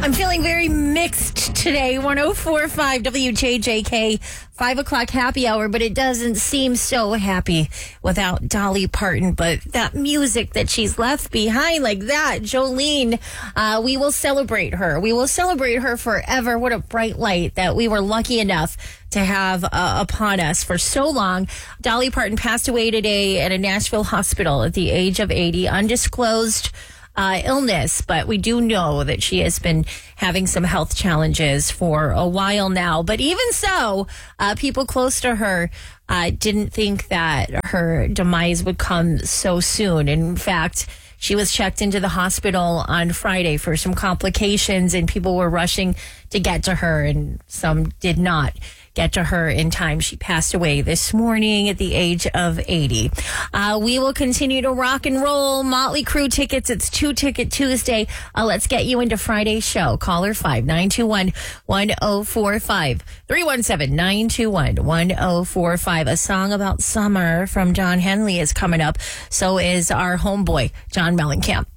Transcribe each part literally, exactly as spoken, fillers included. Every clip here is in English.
I'm feeling very mixed today. one oh four point five W J J K, five o'clock happy hour, but it doesn't seem so happy without Dolly Parton. But that music that she's left behind like that, Jolene, uh, we will celebrate her. We will celebrate her forever. What a bright light that we were lucky enough to have uh, upon us for so long. Dolly Parton passed away today at a Nashville hospital at the age of eighty, undisclosed Uh, illness, but we do know that she has been having some health challenges for a while now. But even so, uh, people close to her uh, didn't think that her demise would come so soon. In fact, she was checked into the hospital on Friday for some complications, and people were rushing to get to her, and some did not get to her in time. She passed away this morning at the age of eighty. Uh, we will continue to rock and roll. Motley Crue tickets. It's Two Ticket Tuesday. Uh, let's get you into Friday's show. Caller five nine two one, one oh four five, three one seven, nine two one, one oh four five. A song about summer from John Henley is coming up. So is our homeboy, John Mellencamp.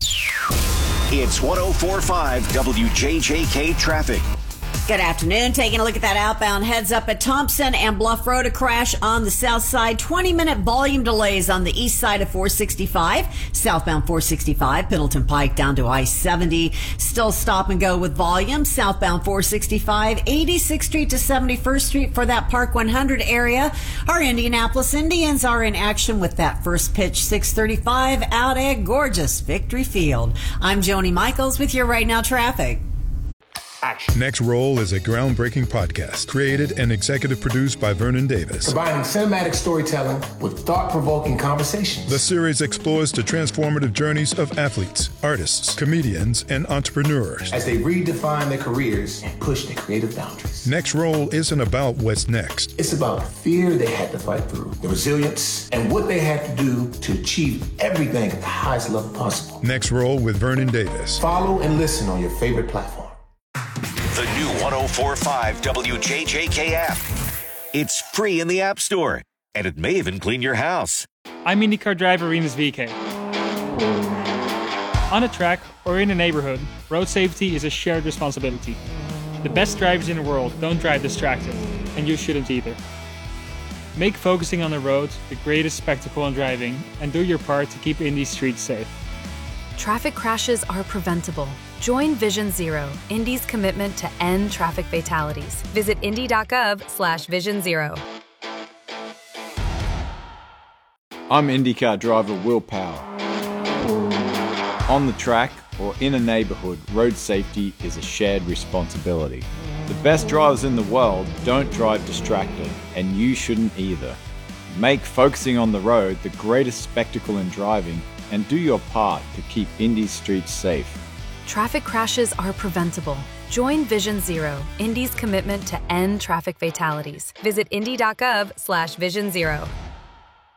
It's one oh four point five W J J K traffic. Good afternoon. Taking a look at that outbound heads up at Thompson and Bluff Road. A crash on the south side. twenty minute volume delays on the east side of four sixty-five. Southbound four sixty-five, Pendleton Pike down to I seventy. Still stop and go with volume. Southbound four sixty-five, eighty-sixth Street to seventy-first Street for that Park one hundred area. Our Indianapolis Indians are in action with that first pitch, six thirty-five out at gorgeous Victory Field. I'm Joni Michaels with your Right Now traffic. Action. Next Roll is a groundbreaking podcast created and executive produced by Vernon Davis. Combining cinematic storytelling with thought-provoking conversations. The series explores the transformative journeys of athletes, artists, comedians, and entrepreneurs as they redefine their careers and push their creative boundaries. Next Roll isn't about what's next. It's about the fear they had to fight through, the resilience, and what they had to do to achieve everything at the highest level possible. Next Roll with Vernon Davis. Follow and listen on your favorite platform. The new one oh four point five W J J K app. It's free in the App Store, and it may even clean your house. I'm IndyCar driver Remus V K. On a track or in a neighborhood, road safety is a shared responsibility. The best drivers in the world don't drive distracted, and you shouldn't either. Make focusing on the road the greatest spectacle in driving, and do your part to keep Indy's streets safe. Traffic crashes are preventable. Join Vision Zero, Indy's commitment to end traffic fatalities. Visit indy.gov slash vision zero. I'm IndyCar driver Will Power. On the track or in a neighborhood, road safety is a shared responsibility. The best drivers in the world don't drive distracted, and you shouldn't either. Make focusing on the road the greatest spectacle in driving, and do your part to keep Indy's streets safe. Traffic crashes are preventable. Join Vision Zero, Indy's commitment to end traffic fatalities. Visit indy.gov slash vision zero.